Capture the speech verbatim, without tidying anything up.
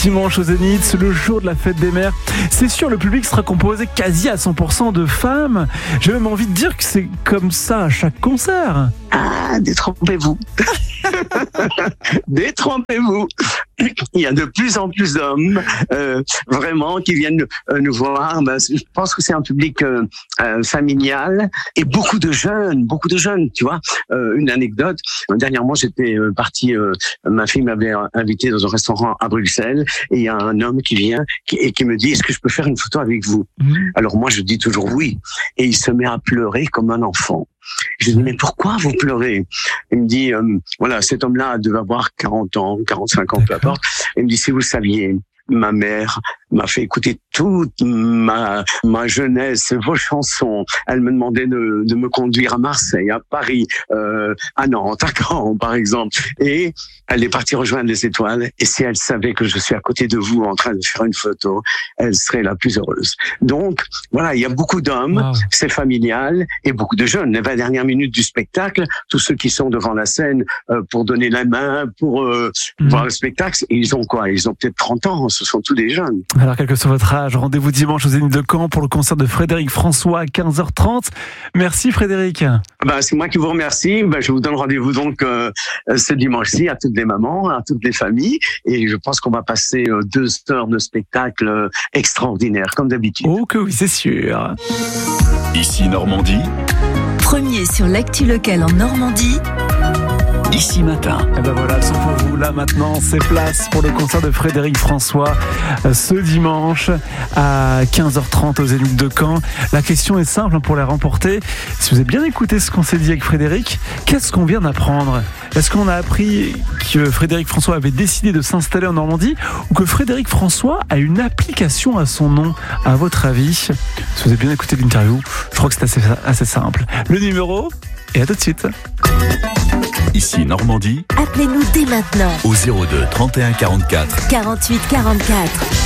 dimanche au Zénith, c'est le jour de la fête des mères. C'est sûr, le public sera composé quasi à cent pour cent de femmes. J'ai même envie de dire que c'est comme ça à chaque concert. Ah, détrompez-vous. Détrompez-vous. Il y a de plus en plus d'hommes, euh, vraiment, qui viennent euh, nous voir. Ben, je pense que c'est un public euh, euh, familial et beaucoup de jeunes, beaucoup de jeunes, tu vois. Euh, une anecdote, dernièrement, j'étais euh, parti, euh, ma fille m'avait invité dans un restaurant à Bruxelles et il y a un homme qui vient qui, et qui me dit, est-ce que je peux faire une photo avec vous? Mmh. Alors moi, je dis toujours oui. Et il se met à pleurer comme un enfant. Je lui dis, mais pourquoi vous pleurez? Il me dit, euh, voilà, cet homme-là devait avoir quarante ans, quarante-cinq ans, peu importe. Il me dit, si vous saviez, ma mère m'a fait écouter toute ma, ma jeunesse, vos chansons. Elle me demandait de, de me conduire à Marseille, à Paris, euh, à Nantes, à Caen, par exemple. Et elle est partie rejoindre les étoiles. Et si elle savait que je suis à côté de vous en train de faire une photo, elle serait la plus heureuse. Donc, voilà, il y a beaucoup d'hommes, wow. C'est familial, et beaucoup de jeunes. Les vingt dernières minutes du spectacle, tous ceux qui sont devant la scène euh, pour donner la main, pour euh, mmh. voir le spectacle, ils ont quoi? Ils ont peut-être trente ans, ce sont tous des jeunes. Alors, quel que soit votre âge, rendez-vous dimanche au Zénith de Caen pour le concert de Frédéric François à quinze heures trente. Merci Frédéric. Ben, c'est moi qui vous remercie. Ben, je vous donne rendez-vous donc euh, ce dimanche-ci à toutes les mamans, à toutes les familles. Et je pense qu'on va passer euh, deux heures de spectacle euh, extraordinaire, comme d'habitude. Oh que oui, c'est sûr. Ici Normandie. Premier sur l'actu locale en Normandie. Ici Matin. Et ben voilà, elles sont pour vous là maintenant, c'est place pour le concert de Frédéric François ce dimanche à quinze heures trente au Zénith de Caen. La question est simple pour la remporter. Si vous avez bien écouté ce qu'on s'est dit avec Frédéric, qu'est-ce qu'on vient d'apprendre? Est-ce qu'on a appris que Frédéric François avait décidé de s'installer en Normandie ou que Frédéric François a une application à son nom? À votre avis? Si vous avez bien écouté l'interview, je crois que c'est assez, assez simple. Le numéro, et à tout de suite. Ici Normandie. Appelez-nous dès maintenant au zéro deux trente et un quarante-quatre quarante-huit quarante-quatre.